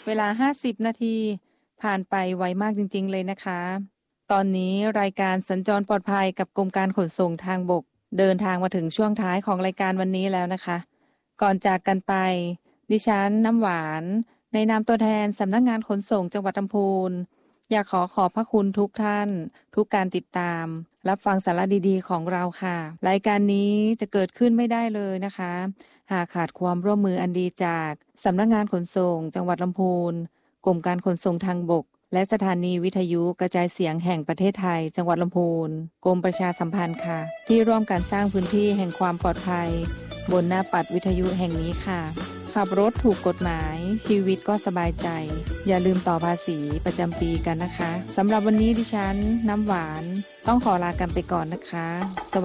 เวลา50นาทีผ่านไปไวมากจริงๆเลยนะคะตอนนี้รายการสัญจรปลอดภัยกับกรมการขนส่งทางบกเดินทางมาถึงช่วงท้ายของรายการวันนี้แล้วนะคะก่อนจากกันไปดิฉันน้ำหวานในนามตัวแทนสำนักงานขนส่งจังหวัดลำพูนอยากขอบพระคุณทุกท่านทุกการติดตามรับฟังสาระดีๆของเราค่ะรายการนี้จะเกิดขึ้นไม่ได้เลยนะคะหากขาดความร่วมมืออันดีจากสำนักงานขนส่งจังหวัดลำพูนกรมการขนส่งทางบกและสถานีวิทยุกระจายเสียงแห่งประเทศไทยจังหวัดลำพูนกรมประชาสัมพันธ์ค่ะที่ร่วมกันสร้างพื้นที่แห่งความปลอดภัยบนหน้าปัดวิทยุแห่งนี้ค่ะขับรถถูกกฎหมายชีวิตก็สบายใจอย่าลืมต่อภาษีประจำปีกันนะคะสำหรับวันนี้ดิฉันน้ำหวานต้องขอลากันไปก่อนนะคะ